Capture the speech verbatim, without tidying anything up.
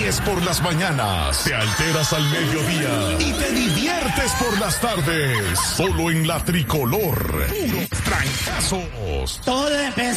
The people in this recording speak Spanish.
ríes por las mañanas, te alteras al mediodía y te diviertes por las tardes. Solo en la Tricolor. Puros trancazos. Todo depende.